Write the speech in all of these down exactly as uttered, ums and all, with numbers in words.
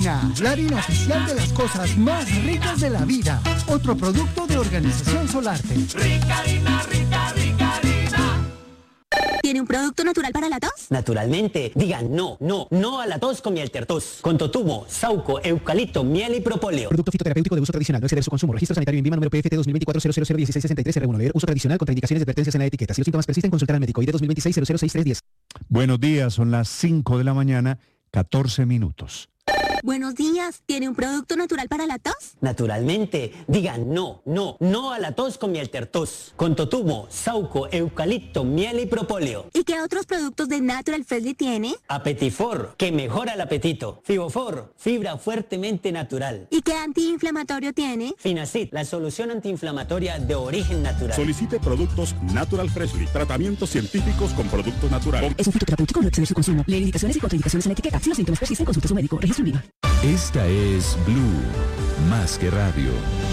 Harina, la harina oficial de las cosas más ricas de la vida. Otro producto de Organización Solarte. Rica harina, rica, rica harina. ¿Tiene un producto natural para la tos? Naturalmente. Digan no, no, no a la tos con miel tertos. Con totumo, sauco, eucalipto, miel y propóleo. Producto fitoterapéutico de uso tradicional. No exceder su consumo. Registro sanitario en Vima número P F T dos mil veinticuatro cero cero cero dieciséis sesenta y tres R uno. Leer uso tradicional. Contraindicaciones y advertencias en la etiqueta. Si los síntomas persisten, consultar al médico. I D dos mil veintiséis cero cero seis tres diez. Buenos días, son las cinco de la mañana, catorce minutos. Buenos días, ¿tiene un producto natural para la tos? Naturalmente. Digan no, no, no a la tos con miel tertos. Con totumo, sauco, eucalipto, miel y propóleo. ¿Y qué otros productos de Natural Freshly tiene? Apetifor, que mejora el apetito. Fibofor, fibra fuertemente natural. ¿Y qué antiinflamatorio tiene? Finacid, la solución antiinflamatoria de origen natural. Solicite productos Natural Freshly, tratamientos científicos con productos naturales. Es un fitoterapéutico, no exceder su consumo. Lee indicaciones y contraindicaciones en la etiqueta. Si los síntomas persisten, consulte a su médico. Registro en Vima. Esta es Blue, más que radio.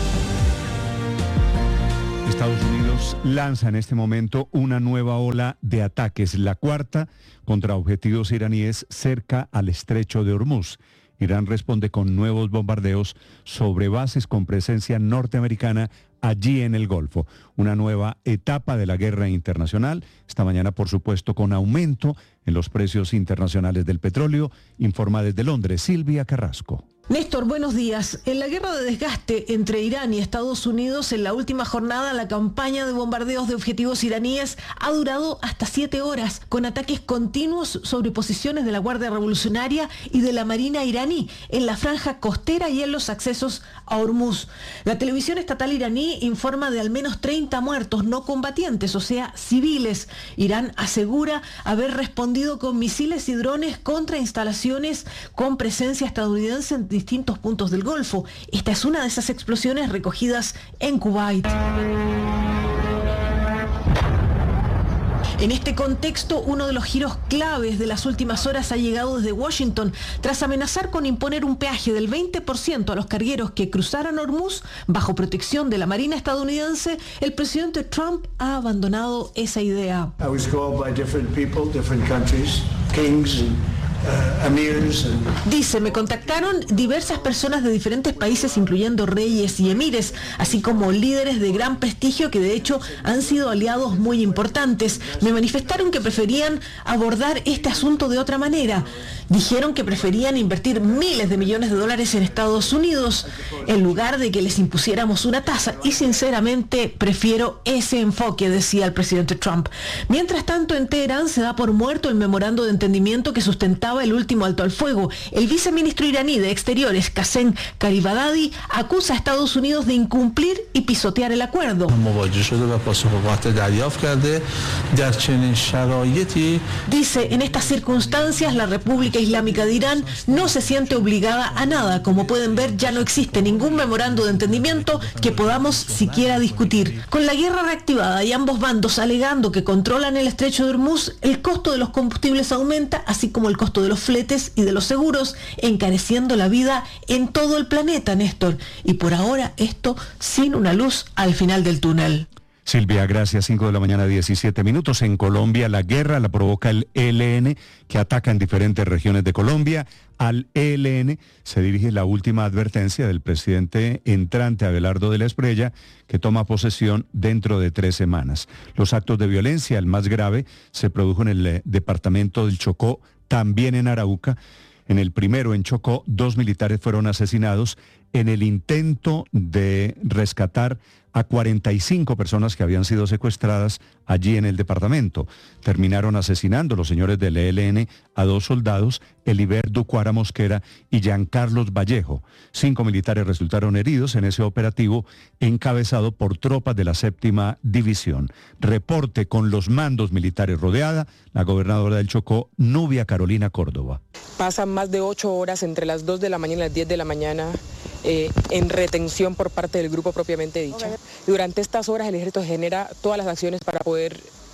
Estados Unidos lanza en este momento una nueva ola de ataques, la cuarta contra objetivos iraníes cerca al estrecho de Hormuz. Irán responde con nuevos bombardeos sobre bases con presencia norteamericana allí en el Golfo. Una nueva etapa de la guerra internacional, esta mañana por supuesto con aumento en los precios internacionales del petróleo, informa desde Londres Silvia Carrasco. Néstor, buenos días. En la guerra de desgaste entre Irán y Estados Unidos, en la última jornada, la campaña de bombardeos de objetivos iraníes ha durado hasta siete horas, con ataques continuos sobre posiciones de la Guardia Revolucionaria y de la Marina iraní, en la franja costera y en los accesos a Hormuz. La televisión estatal iraní informa de al menos treinta muertos no combatientes, o sea, civiles. Irán asegura haber respondido con misiles y drones contra instalaciones con presencia estadounidense en distintos puntos del Golfo. Esta es una de esas explosiones recogidas en Kuwait. En este contexto, uno de los giros claves de las últimas horas ha llegado desde Washington. Tras amenazar con imponer un peaje del veinte por ciento a los cargueros que cruzaran Hormuz bajo protección de la Marina estadounidense, el presidente Trump ha abandonado esa idea. I was called by different people, different countries, kings and Uh, emirs and... Dice, me contactaron diversas personas de diferentes países, incluyendo reyes y emires, así como líderes de gran prestigio que de hecho han sido aliados muy importantes. Me manifestaron que preferían abordar este asunto de otra manera. Dijeron que preferían invertir miles de millones de dólares en Estados Unidos en lugar de que les impusiéramos una tasa. Y sinceramente prefiero ese enfoque, decía el presidente Trump. Mientras tanto, en Teherán se da por muerto el memorando de entendimiento que sustentaba el último alto al fuego. El viceministro iraní de Exteriores, Qasem Gharibabadi, acusa a Estados Unidos de incumplir y pisotear el acuerdo. Dice, en estas circunstancias la República Islámica de Irán no se siente obligada a nada. Como pueden ver, ya no existe ningún memorando de entendimiento que podamos siquiera discutir. Con la guerra reactivada y ambos bandos alegando que controlan el estrecho de Hormuz, el costo de los combustibles aumenta, así como el costo de los fletes y de los seguros, encareciendo la vida en todo el planeta, Néstor. Y por ahora esto sin una luz al final del túnel. Silvia, gracias. cinco de la mañana, diecisiete minutos. En Colombia la guerra la provoca el E L N, que ataca en diferentes regiones de Colombia. Al E L N se dirige la última advertencia del presidente entrante Abelardo de la Espriella, que toma posesión dentro de tres semanas. Los actos de violencia, el más grave, se produjo en el eh, departamento del Chocó, también en Arauca. En el primero, en Chocó, dos militares fueron asesinados en el intento de rescatar a cuarenta y cinco personas que habían sido secuestradas allí en el departamento. Terminaron asesinando los señores del E L N a dos soldados, Eliber Ducuara Mosquera y Giancarlos Vallejo. Cinco militares resultaron heridos en ese operativo encabezado por tropas de la séptima división. Reporte con los mandos militares rodeada, la gobernadora del Chocó, Nubia Carolina Córdoba. Pasan más de ocho horas entre las dos de la mañana y las diez de la mañana eh, en retención por parte del grupo propiamente dicho. Y durante estas horas el ejército genera todas las acciones para poder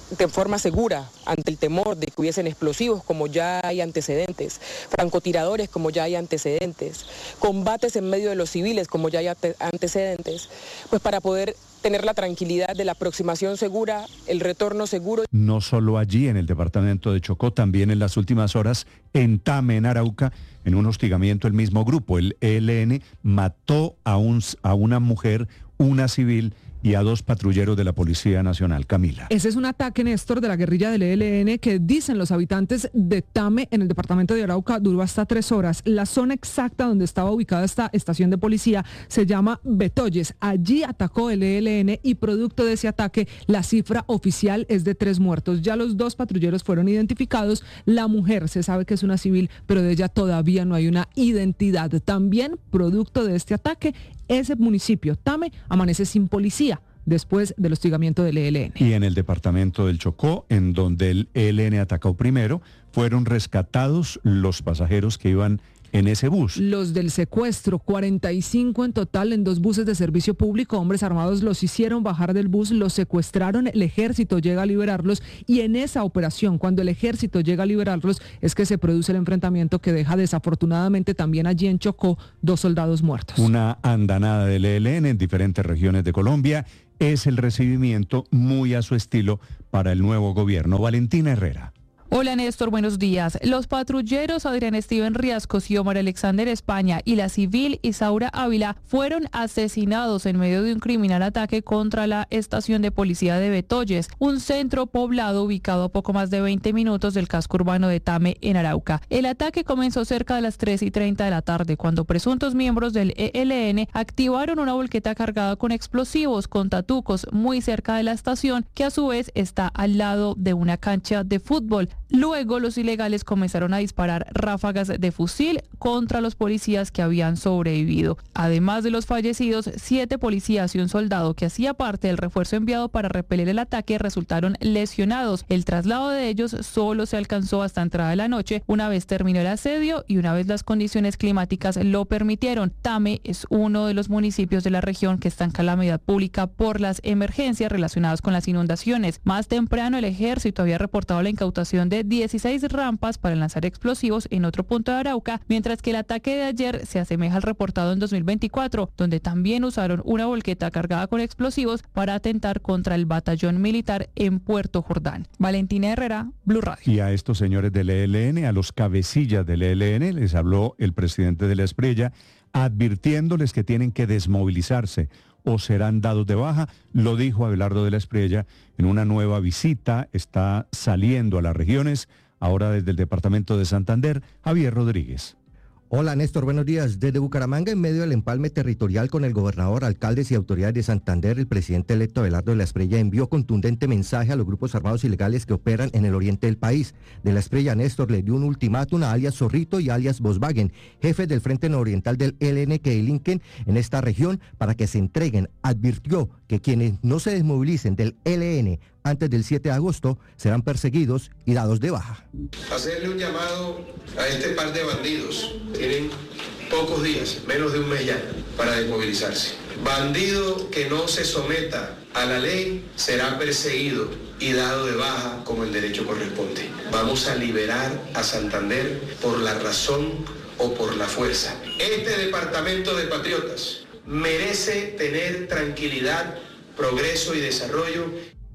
de forma segura ante el temor de que hubiesen explosivos, como ya hay antecedentes, francotiradores, como ya hay antecedentes, combates en medio de los civiles, como ya hay antecedentes, pues para poder tener la tranquilidad de la aproximación segura, el retorno seguro. No solo allí en el departamento de Chocó, también en las últimas horas en Tame, en Arauca, en un hostigamiento el mismo grupo, el E L N, mató a, un, a una mujer, una civil, y a dos patrulleros de la Policía Nacional. Camila. Ese es un ataque, Néstor, de la guerrilla del E L N que dicen los habitantes de Tame, en el departamento de Arauca, duró hasta tres horas. La zona exacta donde estaba ubicada esta estación de policía se llama Betoyes. Allí atacó el E L N y producto de ese ataque la cifra oficial es de tres muertos. Ya los dos patrulleros fueron identificados. La mujer se sabe que es una civil, pero de ella todavía no hay una identidad. También, producto de este ataque, ese municipio, Tame, amanece sin policía después del hostigamiento del E L N. Y en el departamento del Chocó, en donde el E L N atacó primero, fueron rescatados los pasajeros que iban en ese bus. Los del secuestro, cuarenta y cinco en total en dos buses de servicio público, hombres armados los hicieron bajar del bus, los secuestraron, el ejército llega a liberarlos y en esa operación, cuando el ejército llega a liberarlos, es que se produce el enfrentamiento que deja desafortunadamente también allí en Chocó dos soldados muertos. Una andanada del E L N en diferentes regiones de Colombia es el recibimiento muy a su estilo para el nuevo gobierno. Valentina Herrera. Hola Néstor, buenos días. Los patrulleros Adrián Steven Riascos y Omar Alexander España y la civil Isaura Ávila fueron asesinados en medio de un criminal ataque contra la estación de policía de Betoyes, un centro poblado ubicado a poco más de veinte minutos del casco urbano de Tame, en Arauca. El ataque comenzó cerca de las tres y treinta de la tarde, cuando presuntos miembros del E L N activaron una volqueta cargada con explosivos con tatucos muy cerca de la estación, que a su vez está al lado de una cancha de fútbol. Luego los ilegales comenzaron a disparar ráfagas de fusil contra los policías que habían sobrevivido. Además de los fallecidos, siete policías y un soldado que hacía parte del refuerzo enviado para repeler el ataque resultaron lesionados. El traslado de ellos solo se alcanzó hasta entrada de la noche, una vez terminó el asedio y una vez las condiciones climáticas lo permitieron. Tame es uno de los municipios de la región que está en calamidad pública por las emergencias relacionadas con las inundaciones. Más temprano el ejército había reportado la incautación de dieciséis rampas para lanzar explosivos en otro punto de Arauca, mientras que el ataque de ayer se asemeja al reportado en dos mil veinticuatro, donde también usaron una volqueta cargada con explosivos para atentar contra el batallón militar en Puerto Jordán. Valentina Herrera, Blue Radio. Y a estos señores del E L N, a los cabecillas del E L N, les habló el presidente de la Espriella, advirtiéndoles que tienen que desmovilizarse o serán dados de baja. Lo dijo Abelardo de la Espriella en una nueva visita. Está saliendo a las regiones, ahora desde el departamento de Santander, Javier Rodríguez. Hola Néstor, buenos días. Desde Bucaramanga, en medio del empalme territorial con el gobernador, alcaldes y autoridades de Santander, el presidente electo Abelardo de la Espriella envió contundente mensaje a los grupos armados ilegales que operan en el oriente del país. De la Espriella, Néstor le dio un ultimátum a alias Zorrito y alias Volkswagen, jefes del Frente Nororiental del E L N que delinquen en esta región, para que se entreguen. Advirtió que quienes no se desmovilicen del E L N antes del siete de agosto serán perseguidos y dados de baja. Hacerle un llamado a este par de bandidos. Tienen pocos días, menos de un mes ya, para desmovilizarse. Bandido que no se someta a la ley será perseguido y dado de baja como el derecho corresponde. Vamos a liberar a Santander por la razón o por la fuerza. Este departamento de patriotas merece tener tranquilidad, progreso y desarrollo.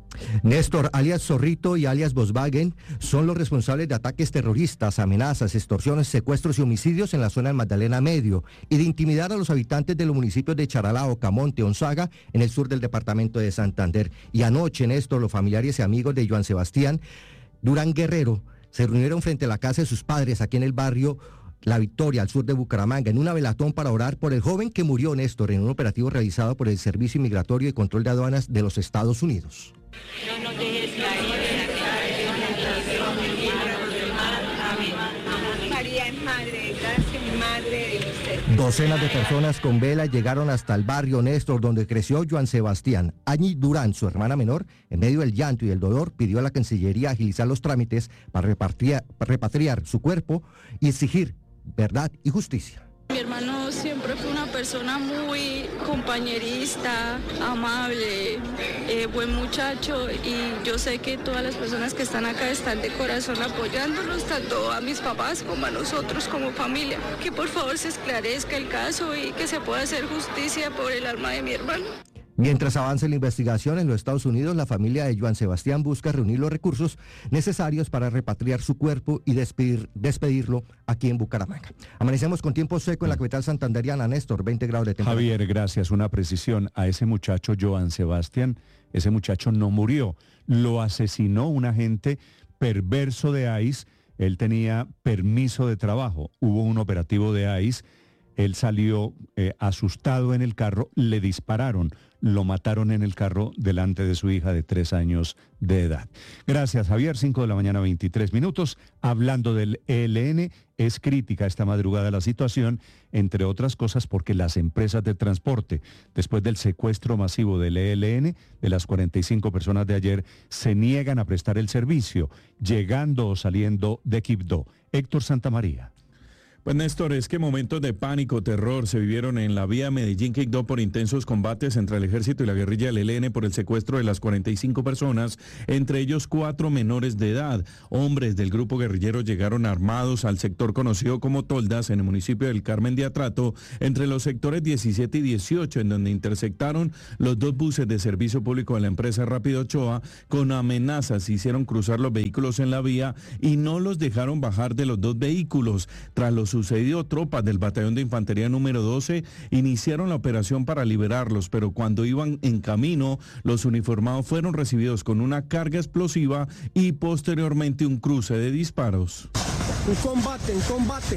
Néstor, alias Zorrito y alias Volkswagen, son los responsables de ataques terroristas, amenazas, extorsiones, secuestros y homicidios en la zona del Magdalena Medio y de intimidar a los habitantes de los municipios de Charalao, Camonte, Onzaga, en el sur del departamento de Santander. Y anoche, Néstor, los familiares y amigos de Joan Sebastián Durán Guerrero se reunieron frente a la casa de sus padres aquí en el barrio La Victoria, al sur de Bucaramanga, en una velatón para orar por el joven que murió, Néstor, en un operativo realizado por el Servicio Inmigratorio y Control de Aduanas de los Estados Unidos. No nos dejes caer en la tentación, amén. María es madre de gracia y madre de usted. Docenas de personas con velas llegaron hasta el barrio, Néstor, donde creció Joan Sebastián. Añi Durán, su hermana menor, en medio del llanto y el dolor, pidió a la Cancillería agilizar los trámites para repatriar, para repatriar su cuerpo y exigir verdad y justicia. Mi hermano siempre siempre fue una persona muy compañerista, amable, eh, buen muchacho, y yo sé que todas las personas que están acá están de corazón apoyándonos, tanto a mis papás como a nosotros como familia. Que por favor se esclarezca el caso y que se pueda hacer justicia por el alma de mi hermano. Mientras avance la investigación en los Estados Unidos, la familia de Joan Sebastián busca reunir los recursos necesarios para repatriar su cuerpo y despedir, despedirlo aquí en Bucaramanga. Amanecemos con tiempo seco en la capital santanderiana, Néstor, veinte grados de temperatura. Javier, gracias. Una precisión. A ese muchacho Joan Sebastián, ese muchacho no murió. Lo asesinó un agente perverso de ICE. Él tenía permiso de trabajo. Hubo un operativo de ICE. Él salió eh, asustado en el carro, le dispararon, lo mataron en el carro delante de su hija de tres años de edad. Gracias, Javier. cinco de la mañana, veintitrés minutos. Hablando del E L N, es crítica esta madrugada la situación, entre otras cosas porque las empresas de transporte, después del secuestro masivo del E L N, de las cuarenta y cinco personas de ayer, se niegan a prestar el servicio, llegando o saliendo de Quibdó. Héctor Santamaría. Pues Néstor, es que momentos de pánico, terror se vivieron en la vía Medellín-Quibdó por intensos combates entre el ejército y la guerrilla del E L N por el secuestro de las cuarenta y cinco personas, entre ellos cuatro menores de edad. Hombres del grupo guerrillero llegaron armados al sector conocido como Toldas, en el municipio del Carmen de Atrato, entre los sectores diecisiete y dieciocho, en donde intersectaron los dos buses de servicio público de la empresa Rápido Ochoa con amenazas. Hicieron cruzar los vehículos en la vía y no los dejaron bajar de los dos vehículos. Tras los sucedido, tropas del batallón de infantería número doce iniciaron la operación para liberarlos, pero cuando iban en camino, los uniformados fueron recibidos con una carga explosiva y posteriormente un cruce de disparos. Un combate, un combate.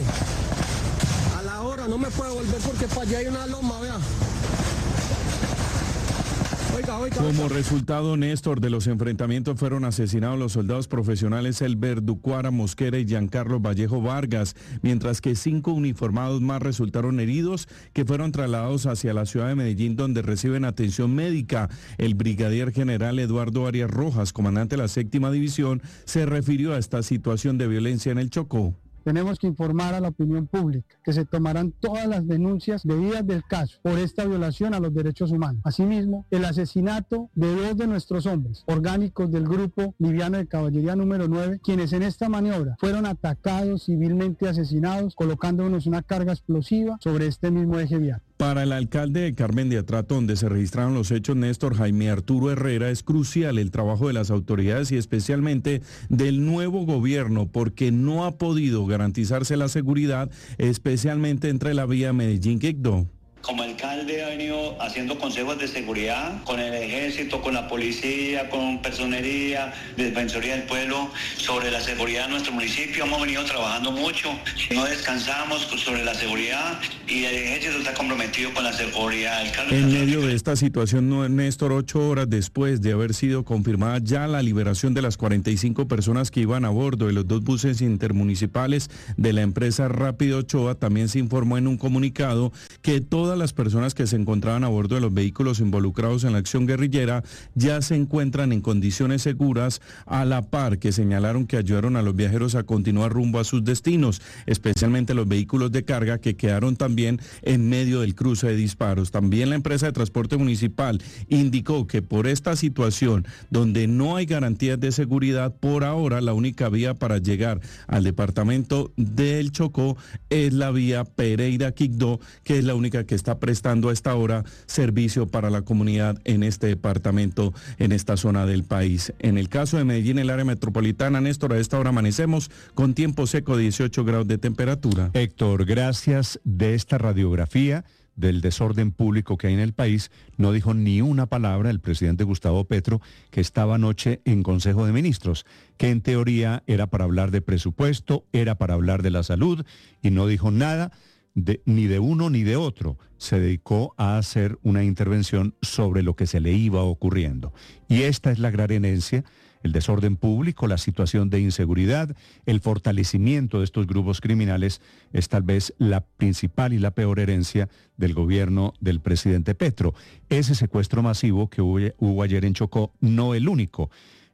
A la hora no me puedo volver porque para allá hay una loma, vea. Oiga, oiga, Como resultado, Néstor, de los enfrentamientos fueron asesinados los soldados profesionales Elber Ducuara Mosquera y Giancarlo Vallejo Vargas, mientras que cinco uniformados más resultaron heridos, que fueron trasladados hacia la ciudad de Medellín, donde reciben atención médica. El brigadier general Eduardo Arias Rojas, comandante de la séptima división, se refirió a esta situación de violencia en el Chocó. Tenemos que informar a la opinión pública que se tomarán todas las denuncias debidas del caso por esta violación a los derechos humanos. Asimismo, el asesinato de dos de nuestros hombres orgánicos del grupo liviano de caballería número nueve, quienes en esta maniobra fueron atacados, civilmente asesinados, colocándonos una carga explosiva sobre este mismo eje vial. Para el alcalde de Carmen de Atrato, donde se registraron los hechos, Néstor Jaime Arturo Herrera, es crucial el trabajo de las autoridades y especialmente del nuevo gobierno, porque no ha podido garantizarse la seguridad, especialmente entre la vía Medellín-Quibdó. Como alcalde ha venido haciendo consejos de seguridad con el ejército, con la policía, con personería, defensoría del pueblo, sobre la seguridad de nuestro municipio. Hemos venido trabajando mucho, no descansamos sobre la seguridad y el ejército está comprometido con la seguridad. En medio de esta situación, Néstor, ocho horas después de haber sido confirmada ya la liberación de las cuarenta y cinco personas que iban a bordo de los dos buses intermunicipales de la empresa Rápido Ochoa, también se informó en un comunicado que todas las personas que se encontraban a bordo de los vehículos involucrados en la acción guerrillera ya se encuentran en condiciones seguras, a la par que señalaron que ayudaron a los viajeros a continuar rumbo a sus destinos, especialmente los vehículos de carga que quedaron también en medio del cruce de disparos. También la empresa de transporte municipal indicó que por esta situación, donde no hay garantías de seguridad, por ahora la única vía para llegar al departamento del Chocó es la vía Pereira-Quibdó, que es la única que está prestando a esta hora servicio para la comunidad en este departamento, en esta zona del país. En el caso de Medellín, el área metropolitana, Néstor, a esta hora amanecemos con tiempo seco, dieciocho grados de temperatura. Héctor, gracias. De esta radiografía del desorden público que hay en el país, no dijo ni una palabra el presidente Gustavo Petro, que estaba anoche en Consejo de Ministros, que en teoría era para hablar de presupuesto, era para hablar de la salud, y no dijo nada De, ni de uno ni de otro. Se dedicó a hacer una intervención sobre lo que se le iba ocurriendo. Y esta es la gran herencia, el desorden público, la situación de inseguridad, el fortalecimiento de estos grupos criminales es tal vez la principal y la peor herencia del gobierno del presidente Petro. Ese secuestro masivo que hubo, hubo ayer en Chocó, no el único.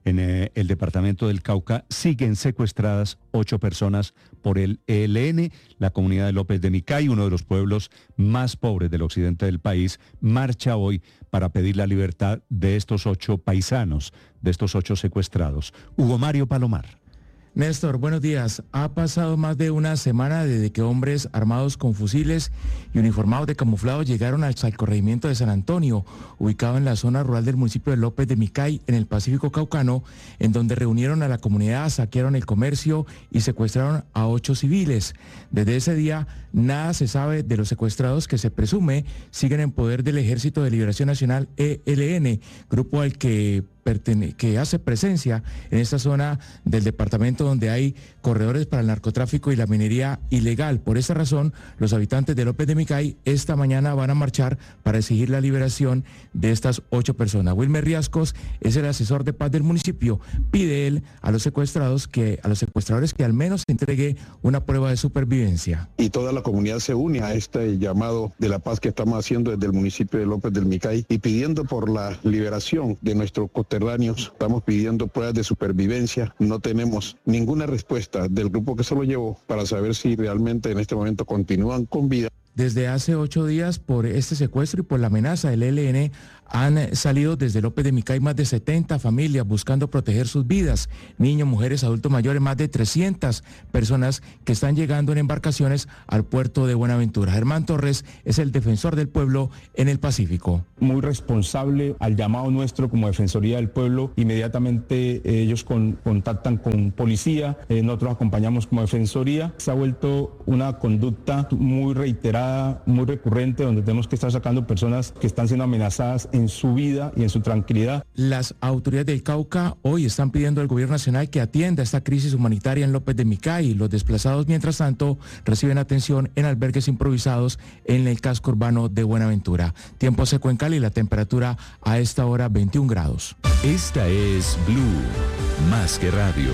en eh, el departamento del Cauca siguen secuestradas ocho personas por el E L N. La comunidad de López de Micay, uno de los pueblos más pobres del occidente del país, marcha hoy para pedir la libertad de estos ocho paisanos, de estos ocho secuestrados. Hugo Mario Palomar. Néstor, buenos días. Ha pasado más de una semana desde que hombres armados con fusiles y uniformados de camuflado llegaron al corregimiento de San Antonio, ubicado en la zona rural del municipio de López de Micay, en el Pacífico Caucano, en donde reunieron a la comunidad, saquearon el comercio y secuestraron a ocho civiles. Desde ese día, nada se sabe de los secuestrados que se presume siguen en poder del Ejército de Liberación Nacional E L N, grupo al que que hace presencia en esta zona del departamento donde hay corredores para el narcotráfico y la minería ilegal. Por esa razón, los habitantes de López de Micay esta mañana van a marchar para exigir la liberación de estas ocho personas. Wilmer Riascos es el asesor de paz del municipio. Pide él a los secuestrados que, a los secuestradores que al menos se entregue una prueba de supervivencia. Y toda la comunidad se une a este llamado de la paz que estamos haciendo desde el municipio de López del Micay y pidiendo por la liberación de nuestro coterráneo. Estamos pidiendo pruebas de supervivencia. No tenemos ninguna respuesta del grupo que se lo llevó para saber si realmente en este momento continúan con vida. Desde hace ocho días, por este secuestro y por la amenaza del E L N, han salido desde López de Micay más de setenta familias buscando proteger sus vidas. Niños, mujeres, adultos mayores, más de trescientas personas que están llegando en embarcaciones al puerto de Buenaventura. Germán Torres es el defensor del pueblo en el Pacífico. Muy responsable al llamado nuestro como Defensoría del Pueblo. Inmediatamente eh, ellos con, contactan con policía, eh, nosotros acompañamos como Defensoría. Se ha vuelto una conducta muy reiterada, muy recurrente, donde tenemos que estar sacando personas que están siendo amenazadas en su vida y en su tranquilidad. Las autoridades del Cauca hoy están pidiendo al gobierno nacional que atienda esta crisis humanitaria en López de Micay. Los desplazados, mientras tanto, reciben atención en albergues improvisados en el casco urbano de Buenaventura. Tiempo seco en Cali, la temperatura a esta hora veintiún grados. Esta es Blue, más que radio.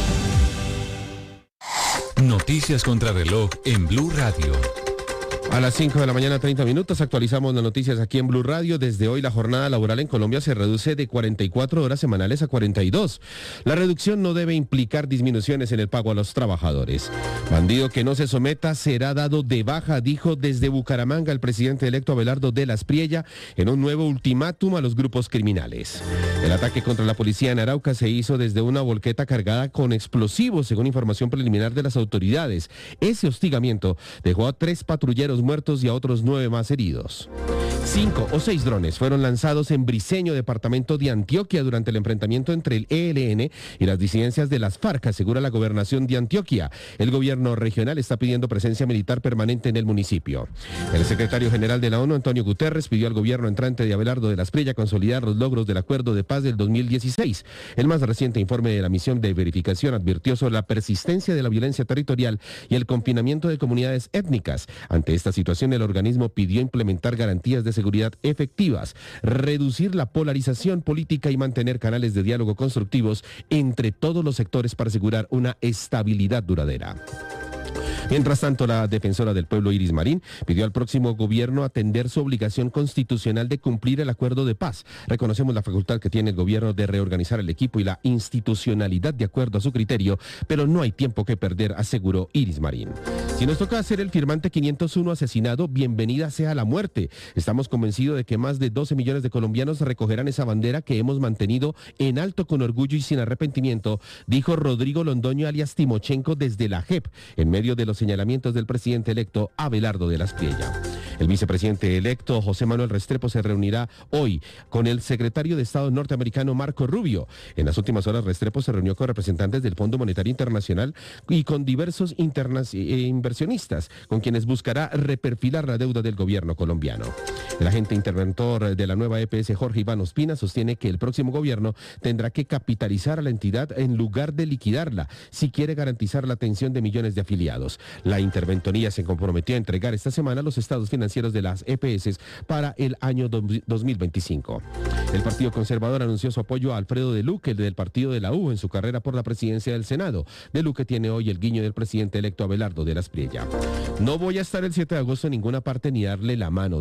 Noticias contra reloj en Blue Radio. A las cinco de la mañana, treinta minutos, actualizamos las noticias aquí en Blue Radio. Desde hoy la jornada laboral en Colombia se reduce de cuarenta y cuatro horas semanales a cuarenta y dos. La reducción no debe implicar disminuciones en el pago a los trabajadores. Bandido que no se someta será dado de baja, dijo desde Bucaramanga el presidente electo Abelardo de la Espriella en un nuevo ultimátum a los grupos criminales. El ataque contra la policía en Arauca se hizo desde una volqueta cargada con explosivos, según información preliminar de las autoridades. Ese hostigamiento dejó a tres patrulleros muertos y a otros nueve más heridos. Cinco o seis drones fueron lanzados en Briceño, departamento de Antioquia, durante el enfrentamiento entre el E L N y las disidencias de las FARC, asegura la gobernación de Antioquia. El gobierno regional está pidiendo presencia militar permanente en el municipio. El secretario general de la ONU, Antonio Guterres, pidió al gobierno entrante de Abelardo de la Espriella consolidar los logros del acuerdo de paz del dos mil dieciséis. El más reciente informe de la misión de verificación advirtió sobre la persistencia de la violencia territorial y el confinamiento de comunidades étnicas. Ante esta situación, el organismo pidió implementar garantías de seguridad efectivas, reducir la polarización política y mantener canales de diálogo constructivos entre todos los sectores para asegurar una estabilidad duradera. Mientras tanto, la defensora del pueblo Iris Marín pidió al próximo gobierno atender su obligación constitucional de cumplir el acuerdo de paz. Reconocemos la facultad que tiene el gobierno de reorganizar el equipo y la institucionalidad de acuerdo a su criterio, pero no hay tiempo que perder, aseguró Iris Marín. Si nos toca hacer el firmante quinientos uno asesinado, bienvenida sea la muerte. Estamos convencidos de que más de doce millones de colombianos recogerán esa bandera que hemos mantenido en alto con orgullo y sin arrepentimiento, dijo Rodrigo Londoño alias Timochenko desde la J E P, en medio de los señalamientos del presidente electo Abelardo de la Espriella. El vicepresidente electo José Manuel Restrepo se reunirá hoy con el secretario de Estado norteamericano Marco Rubio. En las últimas horas, Restrepo se reunió con representantes del Fondo Monetario Internacional y con diversos interna- eh, inversionistas, con quienes buscará reperfilar la deuda del gobierno colombiano. El agente interventor de la nueva E P S, Jorge Iván Ospina, sostiene que el próximo gobierno tendrá que capitalizar a la entidad en lugar de liquidarla, si quiere garantizar la atención de millones de afiliados. La interventoría se comprometió a entregar esta semana los estados financieros de las E P S para el año dos mil veinticinco. El Partido Conservador anunció su apoyo a Alfredo de Luque, del partido de la U, en su carrera por la presidencia del Senado. De Luque tiene hoy el guiño del presidente electo Abelardo de la Espriella. No voy a estar el siete de agosto en ninguna parte ni darle la mano, dice el saliente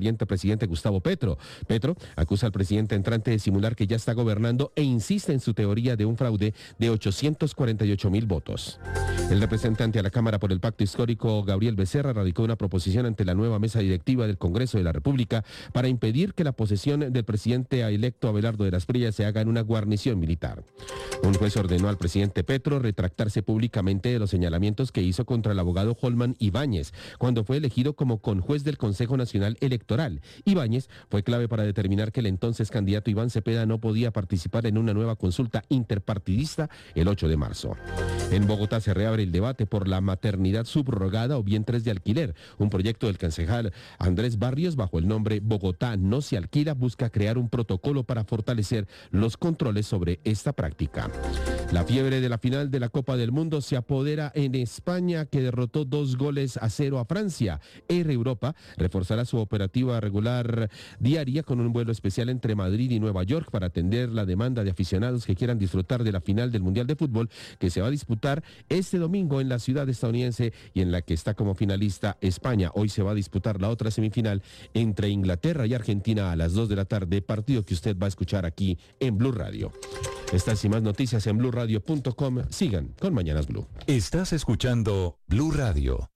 saliente presidente Gustavo Petro. Petro acusa al presidente entrante de simular que ya está gobernando e insiste en su teoría de un fraude de ochocientos cuarenta y ocho mil votos. El representante a la Cámara por el Pacto Histórico, Gabriel Becerra, radicó una proposición ante la nueva mesa directiva del Congreso de la República para impedir que la posesión del presidente electo Abelardo de las Prillas se haga en una guarnición militar. Un juez ordenó al presidente Petro retractarse públicamente de los señalamientos que hizo contra el abogado Holman Ibáñez cuando fue elegido como conjuez del Consejo Nacional Electoral. Ibáñez fue clave para determinar que el entonces candidato Iván Cepeda no podía participar en una nueva consulta interpartidista el ocho de marzo. En Bogotá se reabre el debate por la maternidad subrogada o vientres de alquiler. Un proyecto del concejal Andrés Barrios bajo el nombre Bogotá no se alquila busca crear un protocolo para fortalecer los controles sobre esta práctica. La fiebre de la final de la Copa del Mundo se apodera en España, que derrotó dos goles a cero a Francia. Air Europa reforzará su operativa regular diaria con un vuelo especial entre Madrid y Nueva York para atender la demanda de aficionados que quieran disfrutar de la final del Mundial de Fútbol que se va a disputar este domingo en la ciudad estadounidense y en la que está como finalista España. Hoy se va a disputar la otra semifinal entre Inglaterra y Argentina a las dos de la tarde, partido que usted va a escuchar aquí en Blue Radio. Estas y más noticias en blue radio punto com. Sigan con Mañanas Blue. Estás escuchando Blue Radio.